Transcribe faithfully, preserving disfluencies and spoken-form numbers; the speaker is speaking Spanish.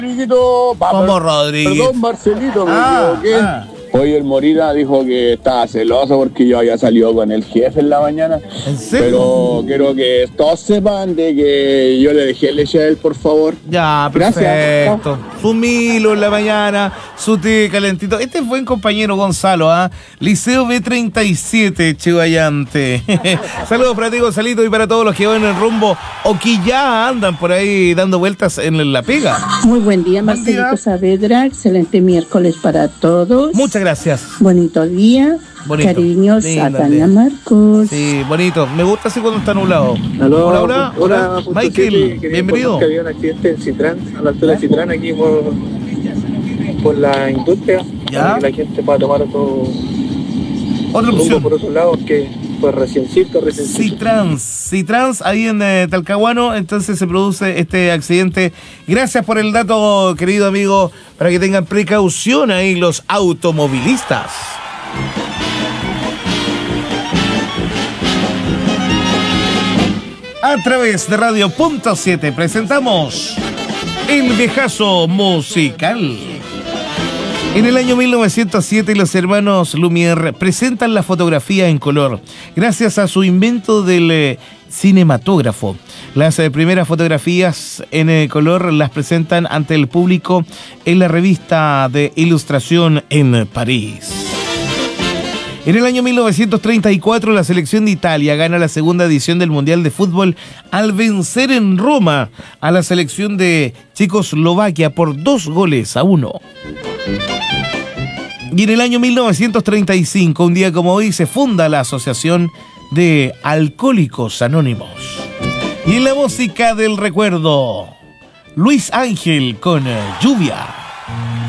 Rodriguito, va, ¿Cómo per- Rodríguez? Perdón, Marcelito, me Ah, equivoqué. ah. Hoy el Morina dijo que estaba celoso porque yo había salido con el jefe en la mañana. ¿En serio? Pero quiero que todos sepan de que yo le dejé leche a él, por favor. Ya, Gracias. perfecto. Su Milo en la mañana, su té calentito. Este es buen compañero Gonzalo, ¿ah? Liceo B treinta y siete, Chivayante. Saludos para ti, Gonzalito, y para todos los que van en el rumbo o que ya andan por ahí dando vueltas en la pega. Muy buen día, Buen día. Marcelito Saavedra. Excelente miércoles para todos. Muchas gracias. Bonito día. Bonito. Cariños Lindo a el Tania día. Marcos. Sí, bonito. Me gusta así cuando está nublado. Aló, Hola, hola, hola. punto Michael, siete, quería bienvenido. informar que había un accidente en Citrán, a la altura de Citrán, aquí por, por la industria. Ya. Para que la gente pueda tomar otro Otra rumbo opción. por otro lado, que fue reciencito, reciencito. Citrans, Citrans, ahí en eh, Talcahuano, entonces se produce este accidente. Gracias por el dato, querido amigo, para que tengan precaución ahí los automovilistas. A través de Radio Punto siete presentamos El Viejazo Musical. En el año mil novecientos siete, los hermanos Lumière presentan la fotografía en color, gracias a su invento del eh, cinematógrafo. Las eh, primeras fotografías en eh, color las presentan ante el público en la revista de ilustración en París. En el año mil novecientos treinta y cuatro, la selección de Italia gana la segunda edición del Mundial de Fútbol al vencer en Roma a la selección de Checoslovaquia por dos goles a uno. Y en el año mil novecientos treinta y cinco, un día como hoy, se funda la Asociación de Alcohólicos Anónimos. Y en la música del recuerdo, Luis Ángel con Lluvia.